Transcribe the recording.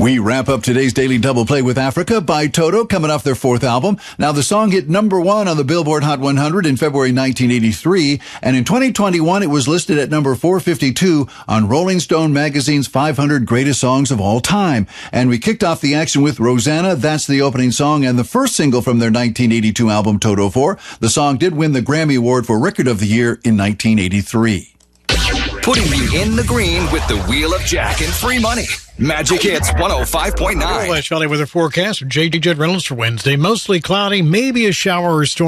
We wrap up today's Daily Double Play with Africa by Toto, coming off their fourth album. Now, the song hit number 1 on the Billboard Hot 100 in February 1983, and in 2021 it was listed at number 452 on Rolling Stone magazine's 500 Greatest Songs of All Time. And we kicked off the action with Rosanna. That's the opening song and the first single from their 1982 album Toto 4. The song did win the Grammy Award for Record of the Year in 1983. Putting you in the green with the Wheel of Jack and free money. Magic Hits 105.9. Flash Valley weather forecast with J.J. Reynolds for Wednesday. Mostly cloudy, maybe a shower or storm.